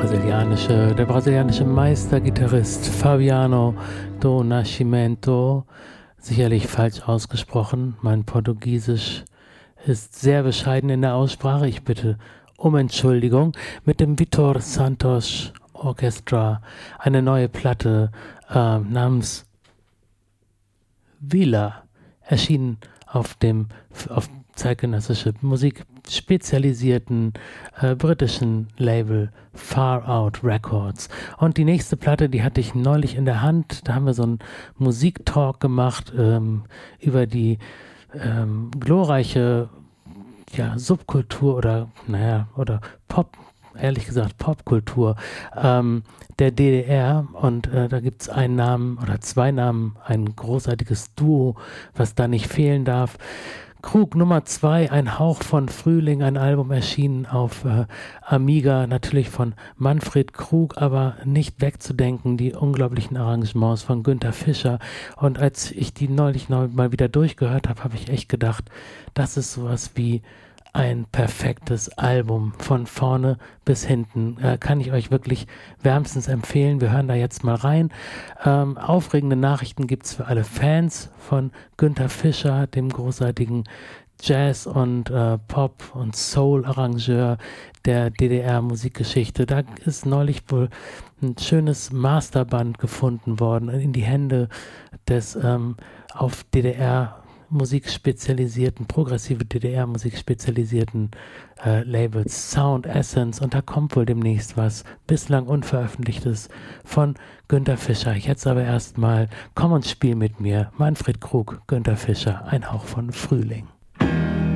der brasilianische Meistergitarrist Fabiano do Nascimento, sicherlich falsch ausgesprochen. Mein Portugiesisch ist sehr bescheiden in der Aussprache. Ich bitte um Entschuldigung. Mit dem Vitor Santos Orchestra eine neue Platte namens Vila, erschienen auf zeitgenössische Musik spezialisierten britischen Label Far Out Records. Und die nächste Platte, die hatte ich neulich in der Hand. Da haben wir so einen Musiktalk gemacht über die glorreiche Subkultur oder Pop, ehrlich gesagt Popkultur der DDR. Und da gibt es einen Namen oder zwei Namen, ein großartiges Duo, was da nicht fehlen darf. Krug Nummer 2, ein Hauch von Frühling, ein Album erschienen auf Amiga, natürlich von Manfred Krug, aber nicht wegzudenken, die unglaublichen Arrangements von Günther Fischer. Und als ich die neulich mal wieder durchgehört habe, habe ich echt gedacht, das ist sowas wie ein perfektes Album von vorne bis hinten. Kann ich euch wirklich wärmstens empfehlen. Wir hören da jetzt mal rein. Aufregende Nachrichten gibt es für alle Fans von Günther Fischer, dem großartigen Jazz- und Pop- und Soul-Arrangeur der DDR-Musikgeschichte. Da ist neulich wohl ein schönes Masterband gefunden worden in die Hände des auf DDR-Musik spezialisierten, progressive DDR-Musik spezialisierten Labels Sound Essence, und da kommt wohl demnächst was bislang Unveröffentlichtes von Günther Fischer. Jetzt aber erstmal komm und spiel mit mir. Manfred Krug, Günther Fischer, ein Hauch von Frühling.